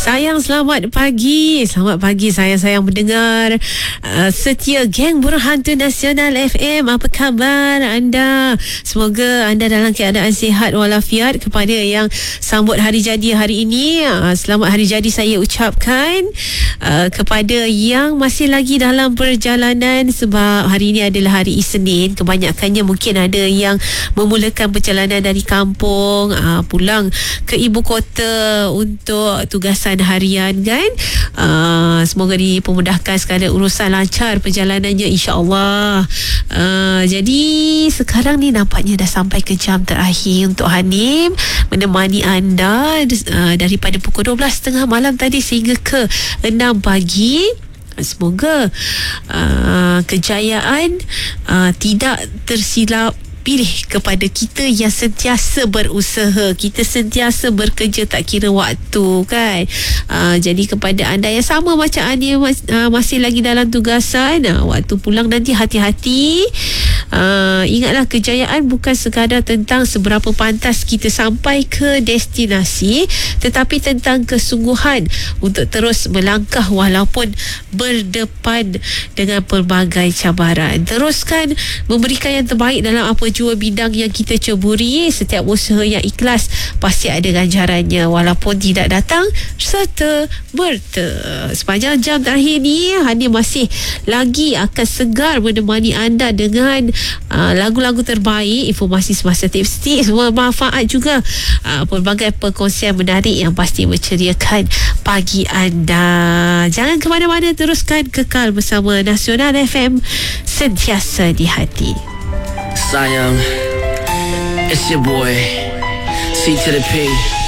Sayang, selamat pagi. Selamat pagi sayang-sayang mendengar setia geng Burung Hantu Nasional FM. Apa khabar anda? Semoga anda dalam keadaan sihat walafiat. Kepada yang sambut hari jadi hari ini, selamat hari jadi saya ucapkan. Kepada yang masih lagi dalam perjalanan, sebab hari ini adalah hari Isnin, kebanyakannya mungkin ada yang memulakan perjalanan dari kampung pulang ke ibu kota untuk tugasan harian kan. Semoga dipermudahkan segala urusan, lancar perjalanannya insya-Allah. Jadi sekarang ni nampaknya dah sampai ke jam terakhir untuk Hanim menemani anda daripada pukul 12.30 malam tadi sehingga ke 6 pagi. Semoga kejayaan tidak tersilap pilih kepada kita yang sentiasa berusaha, kita sentiasa bekerja tak kira waktu kan. Jadi kepada anda yang sama macam Ani masih lagi dalam tugasan, waktu pulang nanti hati-hati. Ingatlah, kejayaan bukan sekadar tentang seberapa pantas kita sampai ke destinasi, tetapi tentang kesungguhan untuk terus melangkah walaupun berdepan dengan pelbagai cabaran. Teruskan memberikan yang terbaik dalam apa jua bidang yang kita ceburi. Setiap usaha yang ikhlas pasti ada ganjarannya, walaupun tidak datang serta merta. Sepanjang jam terakhir ni, Hani masih lagi akan segar menemani anda dengan lagu-lagu terbaik, informasi semasa tips-tips, manfaat juga, pelbagai perkongsian menarik yang pasti menceriakan pagi anda. Jangan ke mana-mana, teruskan kekal bersama Nasional FM, sentiasa di hati. Sayang, it's your boy, C to the P.